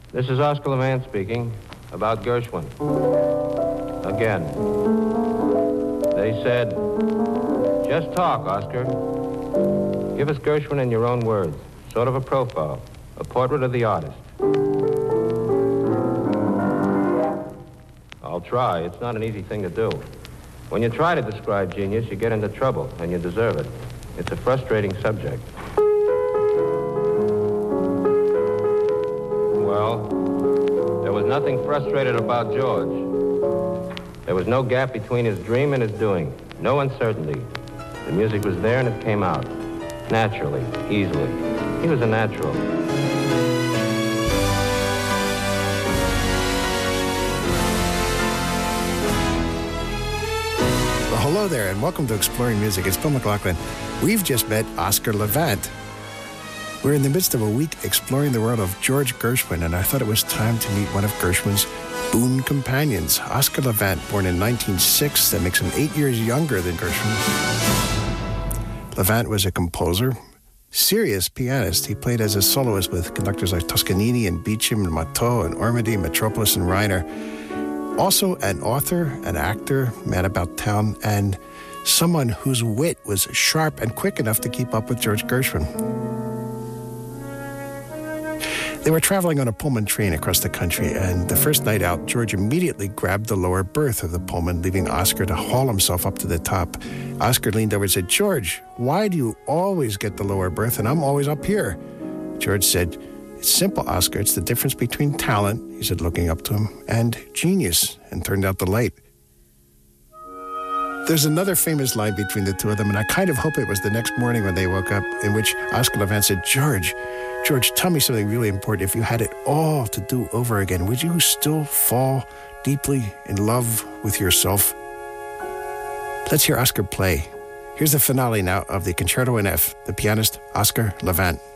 This is Oscar Levant speaking about Gershwin. Again. They said, just talk, Oscar. Give us Gershwin in your own words, sort of a profile, a portrait of the artist. I'll try. It's not an easy thing to do. When you try to describe genius, you get into trouble, and you deserve it. It's a frustrating subject. Well, there was nothing frustrated about George. There was no gap between his dream and his doing. No uncertainty. The music was there and it came out. Naturally, easily. He was a natural. Well, hello there and welcome to Exploring Music. It's Bill McLaughlin. We've just met Oscar Levant. We're in the midst of a week exploring the world of George Gershwin, and I thought it was time to meet one of Gershwin's boon companions, Oscar Levant, born in 1906. That makes him 8 years younger than Gershwin. Levant was a composer, serious pianist. He played as a soloist with conductors like Toscanini and Beecham and Matteau and Ormandy, Metropolis and Reiner. Also an author, an actor, man about town, and someone whose wit was sharp and quick enough to keep up with George Gershwin. They were traveling on a Pullman train across the country, and the first night out, George immediately grabbed the lower berth of the Pullman, leaving Oscar to haul himself up to the top. Oscar leaned over and said, "George, why do you always get the lower berth and I'm always up here?" George said, "It's simple, Oscar. It's the difference between talent," he said, looking up to him, "and genius," and turned out the light. There's another famous line between the two of them, and I kind of hope it was the next morning when they woke up, in which Oscar Levant said, George, tell me something really important. If you had it all to do over again, would you still fall deeply in love with yourself?" Let's hear Oscar play. Here's the finale now of the Concerto in F, the pianist Oscar Levant.